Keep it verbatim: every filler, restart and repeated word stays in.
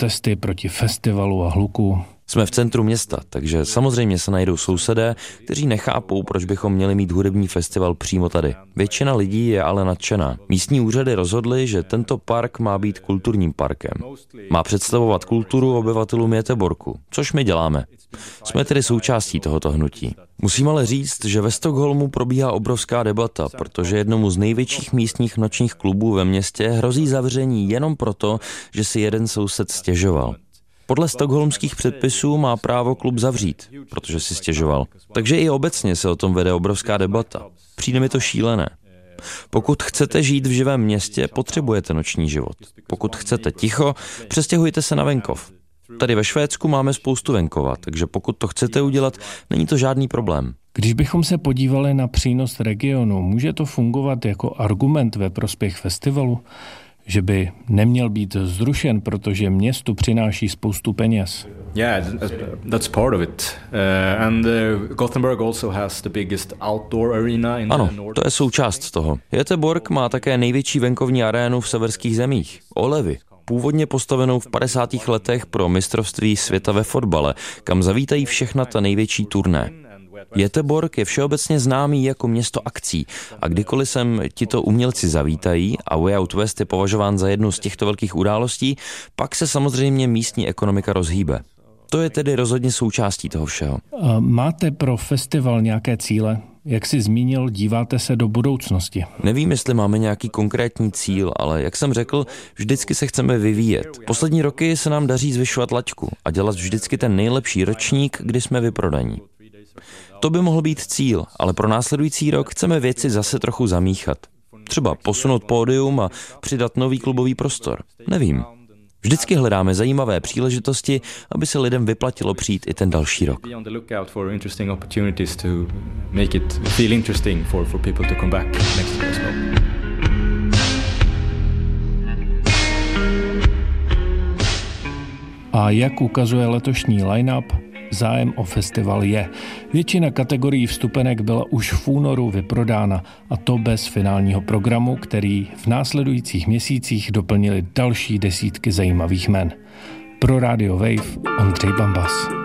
protesty proti festivalu a hluku. Jsme v centru města, takže samozřejmě se najdou sousedé, kteří nechápou, proč bychom měli mít hudební festival přímo tady. Většina lidí je ale nadšená. Místní úřady rozhodly, že tento park má být kulturním parkem. Má představovat kulturu obyvatelům Göteborgu, což my děláme. Jsme tedy součástí tohoto hnutí. Musím ale říct, že ve Stockholmu probíhá obrovská debata, protože jednomu z největších místních nočních klubů ve městě hrozí zavření jenom proto, že si jeden soused stěžoval. Podle stockholmských předpisů má právo klub zavřít, protože si stěžoval. Takže i obecně se o tom vede obrovská debata. Přijde mi to šílené. Pokud chcete žít v živém městě, potřebujete noční život. Pokud chcete ticho, přestěhujte se na venkov. Tady ve Švédsku máme spoustu venkova, takže pokud to chcete udělat, není to žádný problém. Když bychom se podívali na přínos regionu, může to fungovat jako argument ve prospěch festivalu? Že by neměl být zrušen, protože městu přináší spoustu peněz. Yeah, that's part of it. Uh, and uh, Gothenburg also has the biggest outdoor arena in Ano, the north. to je součást toho. Göteborg má také největší venkovní arénu v severských zemích. Olevy. Původně postavenou v padesátých letech pro mistrovství světa ve fotbale, kam zavítají všechna ta největší turné. Göteborg je všeobecně známý jako město akcí a kdykoliv sem tito umělci zavítají a Way Out West je považován za jednu z těchto velkých událostí, pak se samozřejmě místní ekonomika rozhýbe. To je tedy rozhodně součástí toho všeho. Máte pro festival nějaké cíle? Jak jsi zmínil, díváte se do budoucnosti. Nevím, jestli máme nějaký konkrétní cíl, ale jak jsem řekl, vždycky se chceme vyvíjet. Poslední roky se nám daří zvyšovat laťku a dělat vždycky ten nejlepší ročník, kdy jsme vyprodaní. To by mohl být cíl, ale pro následující rok chceme věci zase trochu zamíchat. Třeba posunout pódium a přidat nový klubový prostor. Nevím. Vždycky hledáme zajímavé příležitosti, aby se lidem vyplatilo přijít i ten další rok. A jak ukazuje letošní line-up, zájem o festival je. Většina kategorií vstupenek byla už v únoru vyprodána, a to bez finálního programu, který v následujících měsících doplnili další desítky zajímavých jmen. Pro Radio Wave Ondřej Bambas.